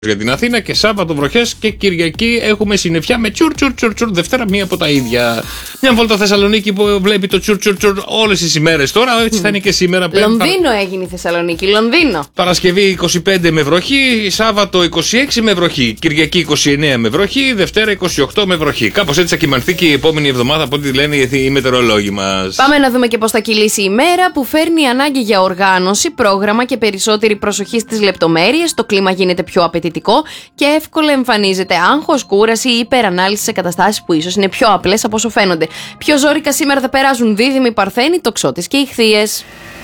για την Αθήνα και Σάββατο βροχές και Κυριακή έχουμε συννεφιά με τσουρ τσουρ τσουρ τσουρ. Δευτέρα μία από τα ίδια. Μια βόλτα Θεσσαλονίκη που βλέπει το τσουρ τσουρ τσουρ όλες τις ημέρες τώρα. Έτσι θα είναι και σήμερα. Λονδίνο έγινε η Θεσσαλονίκη. Λονδίνο. Παρασκευή 25 με βροχή, Σάββατο 26 με βροχή, Κυριακή 29 με βροχή, Δευτέρα 28 με βροχή. Κάπως έτσι θα κυμανθεί και η επόμενη εβδομάδα από ό,τι λένε οι μετεωρολόγοι μας. Πάμε να δούμε και πώς θα κυλήσει η μέρα που φέρνει ανάγκη για οργάνωση, πρόγραμμα και περισσότερη προσοχή στις λεπτομέρειες. Το κλίμα γίνεται πιο απαιτητικό και εύκολα εμφανίζεται άγχος, κούραση ή υπερανάλυση σε καταστάσεις που ίσως είναι πιο απλές από όσο φαίνονται. Πιο ζόρικα σήμερα θα περάσουν Δίδυμοι, Παρθένοι, Τοξότες και Ιχθύες.